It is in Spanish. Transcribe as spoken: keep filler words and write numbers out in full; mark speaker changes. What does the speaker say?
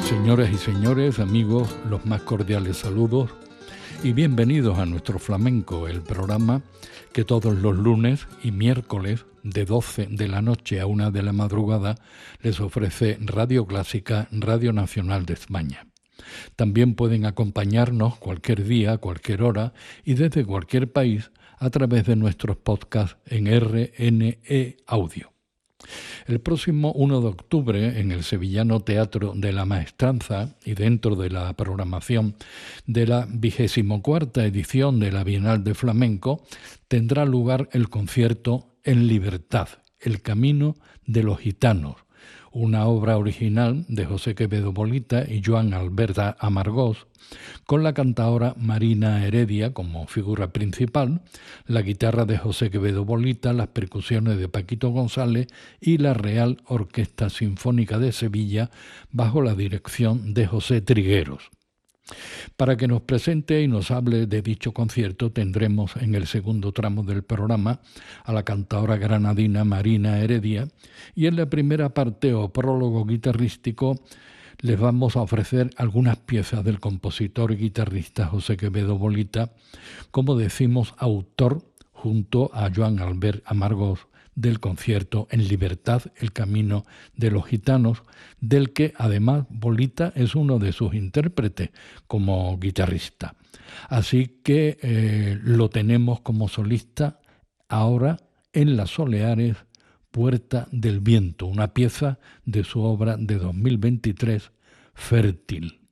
Speaker 1: Señoras y señores, amigos, los más cordiales saludos y bienvenidos a nuestro Flamenco, el programa que todos los lunes y miércoles de doce de la noche a una de la madrugada les ofrece Radio Clásica, Radio Nacional de España. También pueden acompañarnos cualquier día, cualquier hora y desde cualquier país a través de nuestros podcasts en R N E Audio. El próximo uno de octubre, en el Sevillano Teatro de la Maestranza y dentro de la programación de la vigésimo cuarta edición de la Bienal de Flamenco, tendrá lugar el concierto En Libertad, el camino de los gitanos, una obra original de José Quevedo Bolita y Joan Alberta Amargós, con la cantaora Marina Heredia como figura principal, la guitarra de José Quevedo Bolita, las percusiones de Paquito González y la Real Orquesta Sinfónica de Sevilla bajo la dirección de José Trigueros. Para que nos presente y nos hable de dicho concierto tendremos en el segundo tramo del programa a la cantaora granadina Marina Heredia y en la primera parte o prólogo guitarrístico les vamos a ofrecer algunas piezas del compositor y guitarrista José Quevedo Bolita, como decimos, autor junto a Joan Albert Amargós del concierto En Libertad, el camino de los gitanos, del que además Bolita es uno de sus intérpretes como guitarrista. Así que eh, lo tenemos como solista ahora en Las Soleares, Puerta del Viento, una pieza de su obra de dos mil veintitrés, Fértil.